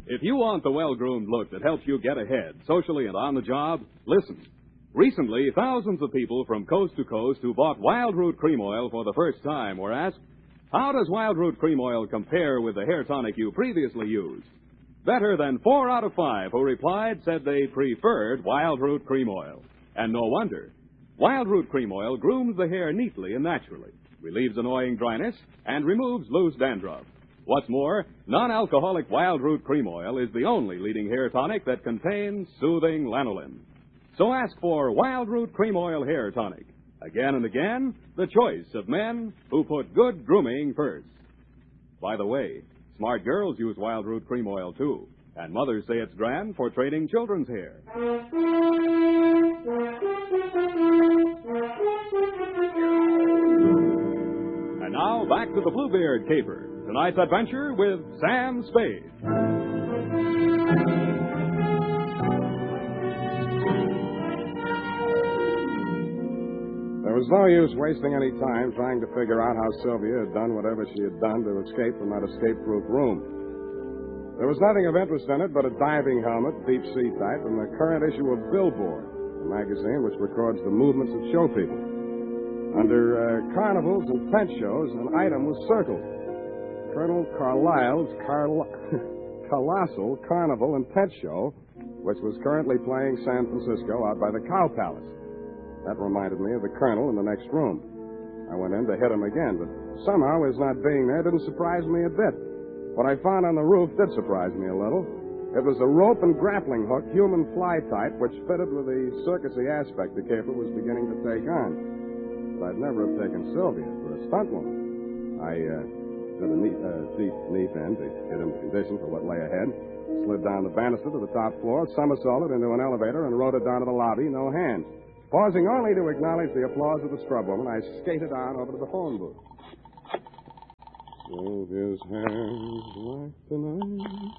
If you want the well-groomed look that helps you get ahead, socially and on the job, listen. Recently, thousands of people from coast to coast who bought Wild Root Cream Oil for the first time were asked, how does Wild Root Cream Oil compare with the hair tonic you previously used? Better than 4 out of 5 who replied said they preferred Wild Root Cream Oil. And no wonder. Wild Root Cream Oil grooms the hair neatly and naturally, relieves annoying dryness, and removes loose dandruff. What's more, non-alcoholic Wild Root Cream Oil is the only leading hair tonic that contains soothing lanolin. So ask for Wild Root Cream Oil Hair Tonic. Again and again, the choice of men who put good grooming first. By the way, smart girls use Wild Root Cream Oil, too. And mothers say it's grand for training children's hair. And now, back to the Bluebeard Caper. Tonight's adventure with Sam Spade. There was no use wasting any time trying to figure out how Sylvia had done whatever she had done to escape from that escape-proof room. There was nothing of interest in it but a diving helmet, deep sea type, and the current issue of Billboard, a magazine which records the movements of show people. Under carnivals and pet shows, an item was circled. Colonel Carlisle's Colossal Carnival and Pet Show, which was currently playing San Francisco out by the Cow Palace. That reminded me of the Colonel in the next room. I went in to hit him again, but somehow his not being there didn't surprise me a bit. What I found on the roof did surprise me a little. It was a rope and grappling hook, human fly type, which fitted with the circusy aspect the caper was beginning to take on. But I'd never have taken Sylvia for a stunt woman. I did a deep knee bend to get into condition for what lay ahead, slid down the banister to the top floor, somersaulted into an elevator, and rode it down to the lobby, no hands. Pausing only to acknowledge the applause of the scrub woman, I skated on over to the phone booth. Sylvia's hands like the night.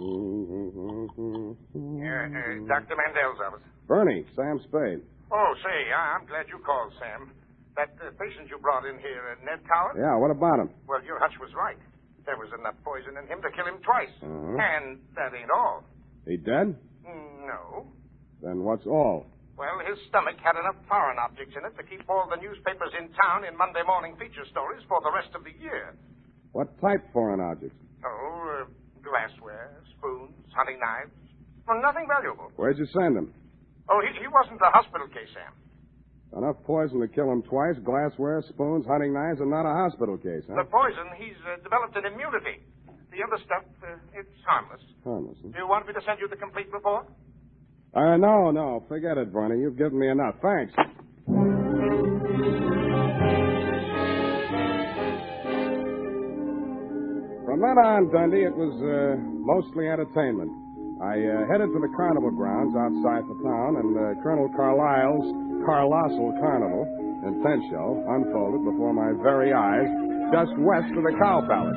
Dr. Mandel's office. Bernie, Sam Spade. Oh, say, I'm glad you called, Sam. That patient you brought in here, Ned Coward? Yeah, what about him? Well, your hunch was right. There was enough poison in him to kill him twice. Uh-huh. And that ain't all. He dead? No. Then what's all? Well, his stomach had enough foreign objects in it to keep all the newspapers in town in Monday morning feature stories for the rest of the year. What type foreign objects? Oh, glassware, spoons, hunting knives. Well, nothing valuable. Where'd you send him? Oh, he wasn't a hospital case, Sam. Enough poison to kill him twice, glassware, spoons, hunting knives, and not a hospital case, huh? The poison, he's developed an immunity. The other stuff, it's harmless. Harmless, huh? Do you want me to send you the complete report? No. Forget it, Bernie. You've given me enough. Thanks. From then on, Dundee, it was mostly entertainment. I headed for the carnival grounds outside the town, and Colonel Carlisle's Colossal Carnival and Tent Show unfolded before my very eyes just west of the Cow Palace.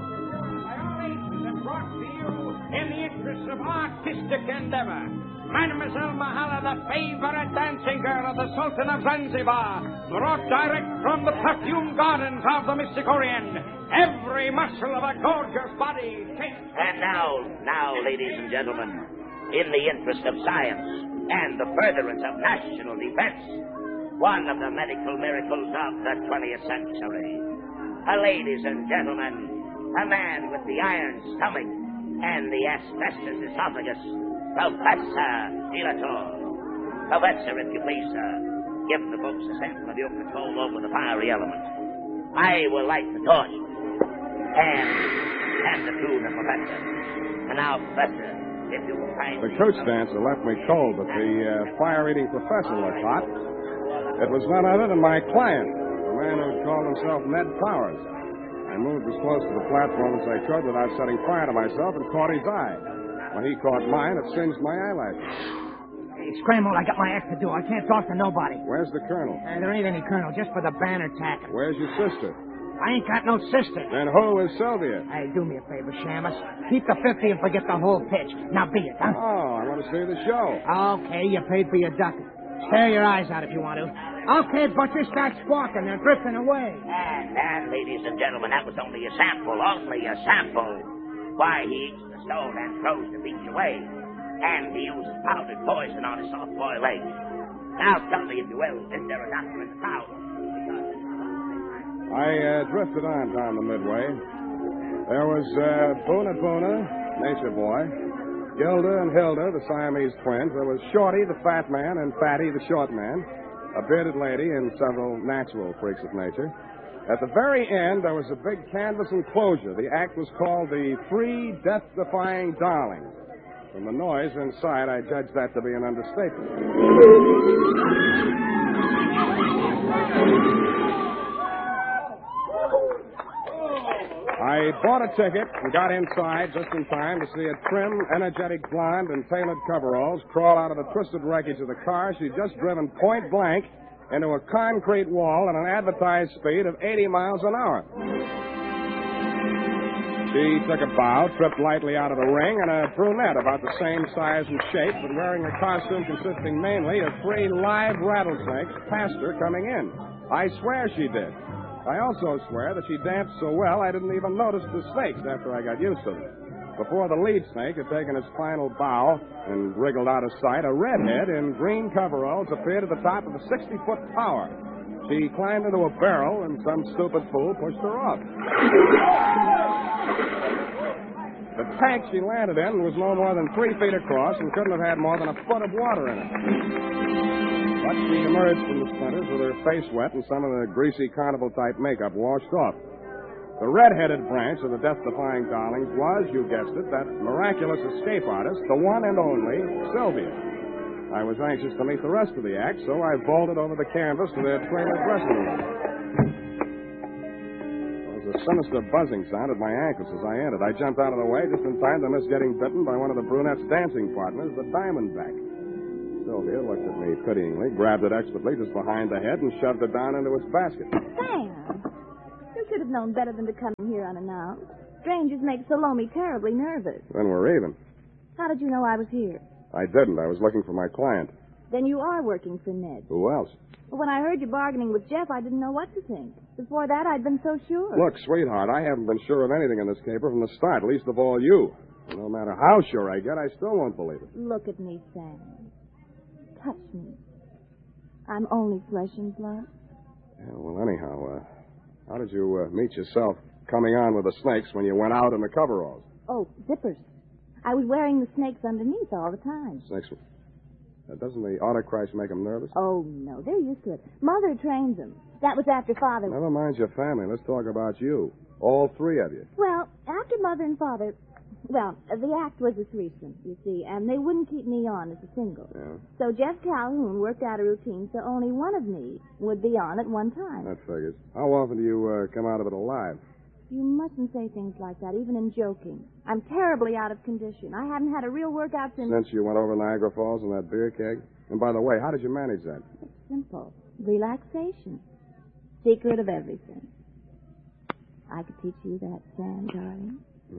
In the interest of artistic endeavor, Mademoiselle Mahala, the favorite dancing girl of the Sultan of Zanzibar, brought direct from the perfume gardens of the Mystic Orient, every muscle of a gorgeous body. And now, ladies and gentlemen, in the interest of science and the furtherance of national defense, one of the medical miracles of the 20th century. Ladies and gentlemen, a man with the iron stomach and the asbestos esophagus, Professor Delator. Professor, if you please, sir, give the folks a sample of your control over the fiery element. I will light the torch and hand it to the professor. And now, Professor, if you will kindly... The coach dancer left me cold, but the fire-eating professor looked hot. It was none other than my client, the man who called himself Ned Powers. I moved as close to the platform as I could without setting fire to myself and caught his eye. When he caught mine, it singed my eyelashes. Hey, scramble, I got my act to do. I can't talk to nobody. Where's the colonel? There ain't any colonel, just for the banner tacking. Where's your sister? I ain't got no sister. Then who is Sylvia? Hey, do me a favor, Shamus. Keep the 50 and forget the whole pitch. Now beat it, huh? Oh, I want to see the show. Okay, you paid for your duck. Stare your eyes out if you want to. Okay, butcher, start squawking. They're drifting away. And, ladies and gentlemen, that was only a sample. Why, he eats the stone and throws the beach away. And he uses powdered poison on his soft-boiled eggs. Now tell me, if you will, is there a doctor in the town? I drifted on down the Midway. There was Boona Boona, Nature Boy, Gilda and Hilda, the Siamese twins. There was Shorty, the fat man, and Fatty, the short man, a bearded lady, and several natural freaks of nature. At the very end, there was a big canvas enclosure. The act was called the Three Death-Defying Darlings. From the noise inside, I judged that to be an understatement. I bought a ticket and got inside just in time to see a trim, energetic blonde in tailored coveralls crawl out of the twisted wreckage of the car she'd just driven point blank into a concrete wall at an advertised speed of 80 miles an hour. She took a bow, tripped lightly out of the ring, and a brunette about the same size and shape, but wearing a costume consisting mainly of 3 live rattlesnakes, passed her coming in. I swear she did. I also swear that she danced so well I didn't even notice the snakes after I got used to them. Before the lead snake had taken his final bow and wriggled out of sight, a redhead in green coveralls appeared at the top of a 60-foot tower. She climbed into a barrel, and some stupid fool pushed her off. The tank she landed in was no more than 3 feet across and couldn't have had more than a foot of water in it. But she emerged from the splinters with her face wet and some of the greasy carnival-type makeup washed off. The red-headed branch of the death-defying darlings was, you guessed it, that miraculous escape artist, the one and only Sylvia. I was anxious to meet the rest of the act, so I vaulted over the canvas to their trailer dressing room. There was a sinister buzzing sound at my ankles as I entered. I jumped out of the way just in time to miss getting bitten by one of the brunette's dancing partners, the Diamondback. Sylvia looked at me pityingly, grabbed it expertly just behind the head, and shoved it down into its basket. Sam, you should have known better than to come here unannounced. Strangers make Salome terribly nervous. Then we're even. How did you know I was here? I didn't. I was looking for my client. Then you are working for Ned. Who else? Well, when I heard you bargaining with Jeff, I didn't know what to think. Before that, I'd been so sure. Look, sweetheart, I haven't been sure of anything in this caper from the start, least of all you. And no matter how sure I get, I still won't believe it. Look at me, Sam. Touch me. I'm only flesh and blood. Yeah, well, anyhow, how did you meet yourself coming on with the snakes when you went out in the coveralls? Oh, zippers. I was wearing the snakes underneath all the time. Snakes? Doesn't the Autochrist make them nervous? Oh, no, they're used to it. Mother trains them. That was after Father... Never mind your family. Let's talk about you. All 3 of you. Well, after Mother and Father... Well, the act was a threesome, you see, and they wouldn't keep me on as a single. Yeah. So Jeff Calhoun worked out a routine so only one of me would be on at one time. That figures. How often do you come out of it alive? You mustn't say things like that, even in joking. I'm terribly out of condition. I haven't had a real workout since you went over Niagara Falls in that beer keg? And by the way, how did you manage that? It's simple. Relaxation. Secret of everything. I could teach you that, Sam, darling.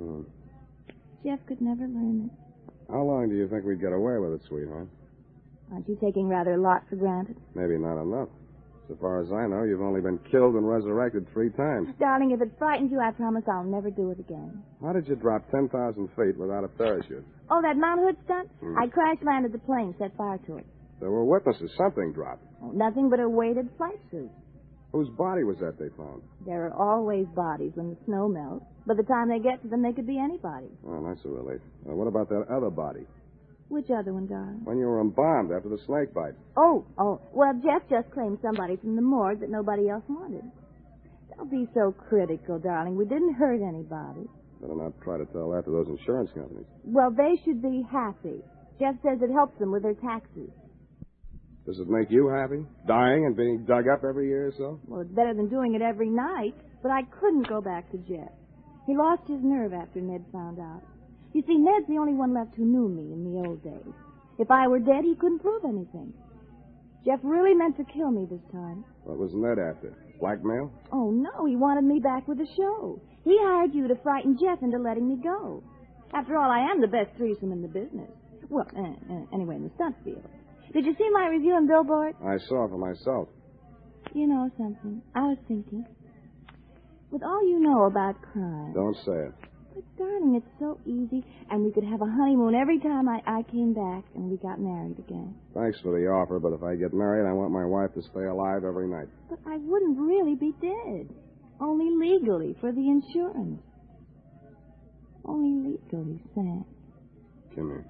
Jeff could never learn it. How long do you think we'd get away with it, sweetheart? Aren't you taking rather a lot for granted? Maybe not enough. So far as I know, you've only been killed and resurrected 3 times. Darling, if it frightens you, I promise I'll never do it again. How did you drop 10,000 feet without a parachute? Oh, that Mount Hood stunt? I crash-landed the plane, set fire to it. There were witnesses. Something dropped. Oh, nothing but a weighted flight suit. Whose body was that they found? There are always bodies when the snow melts. By the time they get to them, they could be anybody. Oh, that's a relief. What about that other body? Which other one, darling? When you were embalmed after the snake bite. Oh. Well, Jeff just claimed somebody from the morgue that nobody else wanted. Don't be so critical, darling. We didn't hurt anybody. Better not try to tell that to those insurance companies. Well, they should be happy. Jeff says it helps them with their taxes. Does it make you happy? Dying and being dug up every year or so? Well, it's better than doing it every night. But I couldn't go back to Jeff. He lost his nerve after Ned found out. You see, Ned's the only one left who knew me in the old days. If I were dead, he couldn't prove anything. Jeff really meant to kill me this time. What was Ned after? Blackmail? Oh, no, he wanted me back with the show. He hired you to frighten Jeff into letting me go. After all, I am the best threesome in the business. Well, anyway, in the stunt field. Did you see my review in Billboard? I saw for myself. You know something? I was thinking. With all you know about crime... Don't say it. But But, darling, it's so easy, and we could have a honeymoon every time I came back and we got married again. Thanks for the offer, but if I get married, I want my wife to stay alive every night. But I wouldn't really be dead. Only legally for the insurance. Only legally, Sam. Come here.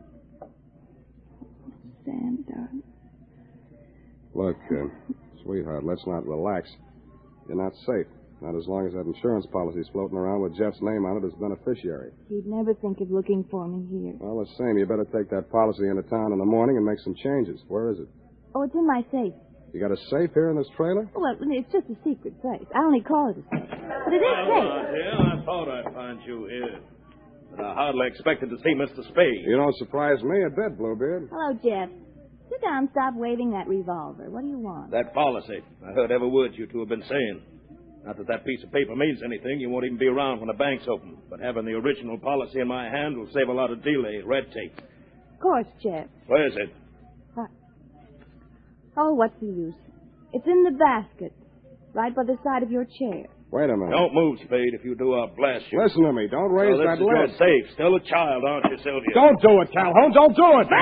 Sam, darling. Look, sweetheart, let's not relax. You're not safe. Not as long as that insurance policy's floating around with Jeff's name on it as beneficiary. He'd never think of looking for me here. Well, the same. You better take that policy into town in the morning and make some changes. Where is it? Oh, it's in my safe. You got a safe here in this trailer? Well, it's just a secret place. I only call it a safe. But it is safe. Dear, I thought I'd find you here. But I hardly expected to see Mr. Spade. You don't surprise me a bit, Bluebeard. Hello, Jeff. Sit down, stop waving that revolver. What do you want? That policy. I heard every word you two have been saying. Not that that piece of paper means anything. You won't even be around when the bank's open. But having the original policy in my hand will save a lot of delay, red tape. Of course, Jeff. Where is it? What? Oh, what's the use? It's in the basket, right by the side of your chair. Wait a minute. Don't move, Spade. If you do, I'll blast you. Listen to me. Don't raise So that this is your lid. safe. Still a child, aren't you, Sylvia? Don't do it, Calhoun. Don't do it.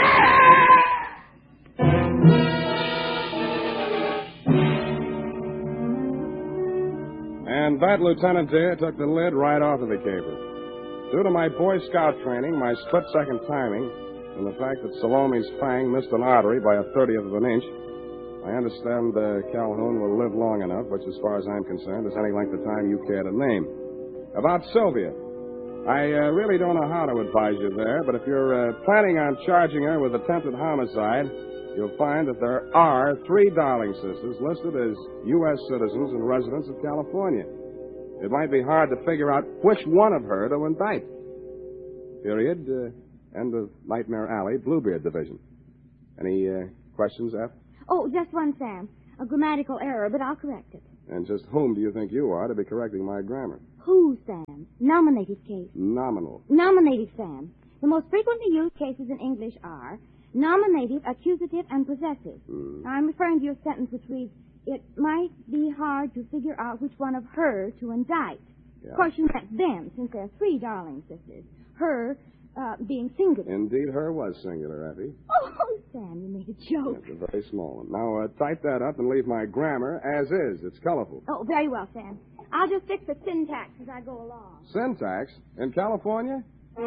And that, Lieutenant dear, took the lid right off of the caper. Due to my Boy Scout training, my split-second timing, and the fact that Salome's fang missed an artery by a 30th of an inch, I understand Calhoun will live long enough, which, as far as I'm concerned, is any length of time you care to name. About Sylvia, I really don't know how to advise you there, but if you're planning on charging her with attempted homicide, you'll find that there are 3 Darling sisters listed as U.S. citizens and residents of California. It might be hard to figure out which one of her to indict. Period. End of Nightmare Alley, Bluebeard Division. Any questions, F? Oh, just one, Sam. A grammatical error, but I'll correct it. And just whom do you think you are to be correcting my grammar? Who, Sam? Nominative case. Nominal. Nominative, Sam. The most frequently used cases in English are nominative, accusative, and possessive. I'm referring to your sentence which reads, it might be hard to figure out which one of her to indict. Yeah. Of course, you meant them, since there are 3 Darling sisters. Her being singular. Indeed, her was singular, Effie. Oh, Sam, you made a joke. It's a very small one. Now, type that up and leave my grammar as is. It's colorful. Oh, very well, Sam. I'll just fix the syntax as I go along. Syntax? In California?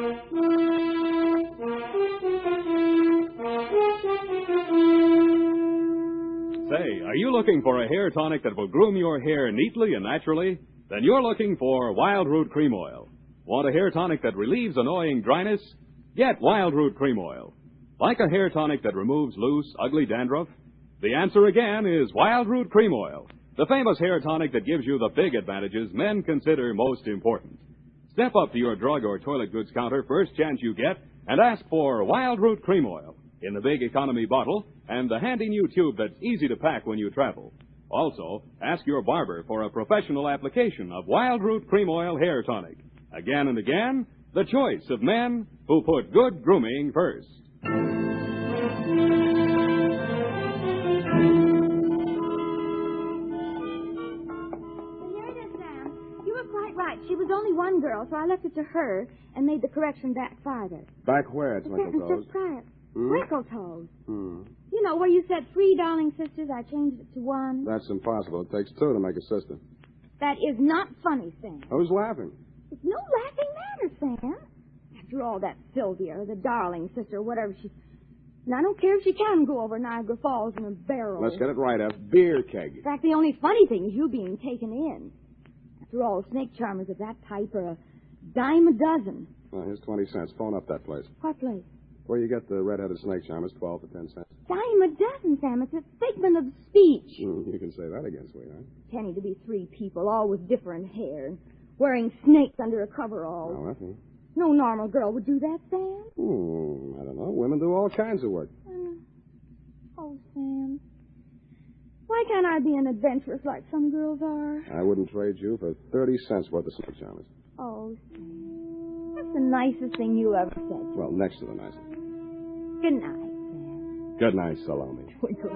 Say, are you looking for a hair tonic that will groom your hair neatly and naturally? Then you're looking for Wild Root Cream Oil. Want a hair tonic that relieves annoying dryness? Get Wild Root Cream Oil. Like a hair tonic that removes loose, ugly dandruff? The answer again is Wild Root Cream Oil, the famous hair tonic that gives you the big advantages men consider most important. Step up to your drug or toilet goods counter first chance you get and ask for Wild Root Cream Oil in the big economy bottle and the handy new tube that's easy to pack when you travel. Also, ask your barber for a professional application of Wild Root Cream Oil hair tonic. Again and again, the choice of men who put good grooming first. Here it is, Sam. You were quite right. She was only one girl, so I left it to her and made the correction back farther. Back where, The Twinkle sentence Toes? just prior. Hmm? Twinkle Toes. Hmm. You know, where you said 3 Darling sisters, I changed it to 1. That's impossible. It takes 2 to make a sister. That is not funny, Sam. Who's laughing? It's no laughing matter, Sam. After all, that Sylvia, or the Darling sister, or whatever she... And I don't care if she can go over Niagara Falls in a barrel. Let's get it right, F. Beer keg. In fact, the only funny thing is you being taken in. After all, snake charmers of that type are a dime a dozen. Well, here's 20 cents. Phone up that place. What place? Where you get the red-headed snake charmers, 12 for 10 cents. Dime a dozen, Sam. It's a figment of speech. You can say that again, sweetheart. Penny to be 3 people, all with different hair, and wearing snakes under a coverall. Oh, Effie. No normal girl would do that, Sam. I don't know. Women do all kinds of work. Oh, Sam. Why can't I be an adventuress like some girls are? I wouldn't trade you for 30 cents worth of snake charmers. Oh, Sam. That's the nicest thing you ever said. Well, next to the nicest. Good night, Sam. Good night, Salome. Twinkle.